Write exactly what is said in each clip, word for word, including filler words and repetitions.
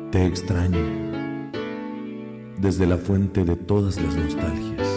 Te extraño desde la fuente de todas las nostalgias.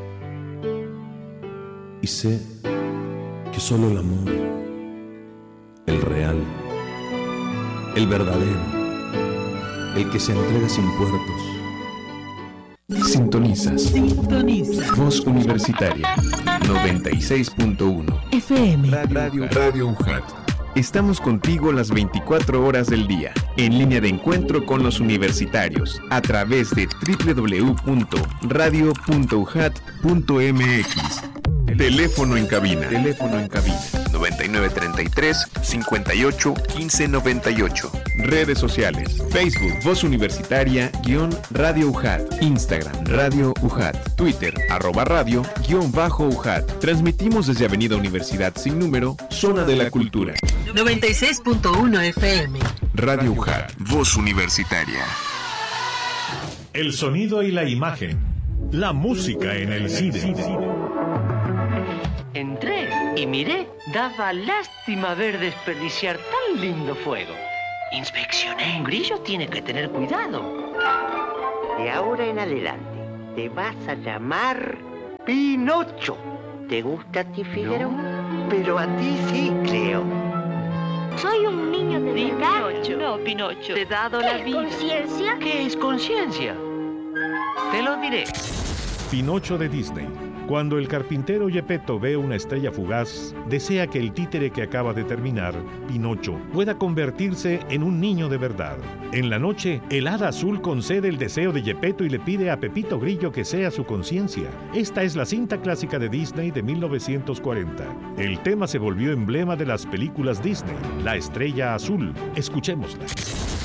Y sé que solo el amor, el real, el verdadero, el que se entrega sin puertos. Sintonizas. Sintoniza. Voz Universitaria noventa y seis punto uno. F M. Radio, Radio U J A T. Estamos contigo las veinticuatro horas del día, en línea de encuentro con los universitarios, a través de doble u doble u doble u punto radio punto u j a t punto m x. Teléfono en cabina. Teléfono en cabina. noventa y nueve treinta y tres, cincuenta y ocho, quince noventa y ocho. Redes sociales. Facebook, Voz Universitaria, guión Radio U J A T. Instagram, Radio U J A T. Twitter, arroba radio, guión bajo U J A T. Transmitimos desde Avenida Universidad sin número, Zona de la Cultura. noventa y seis punto uno F M. Radio U J A T. Voz Universitaria. El sonido y la imagen. La música en el cine. Entré y miré, daba lástima ver desperdiciar tan lindo fuego. Inspeccioné. Un grillo tiene que tener cuidado. De ahora en adelante, te vas a llamar Pinocho. ¿Te gusta a ti, Figueroa? No. Pero a ti sí, creo. Soy un niño de verdad. Pinocho. No, Pinocho. Te he dado la vida. ¿Conciencia? ¿Qué es conciencia? Te lo diré. Pinocho de Disney. Cuando el carpintero Geppetto ve una estrella fugaz, desea que el títere que acaba de terminar, Pinocho, pueda convertirse en un niño de verdad. En la noche, el hada azul concede el deseo de Geppetto y le pide a Pepito Grillo que sea su conciencia. Esta es la cinta clásica de Disney de mil novecientos cuarenta. El tema se volvió emblema de las películas Disney, La Estrella Azul. Escuchémosla.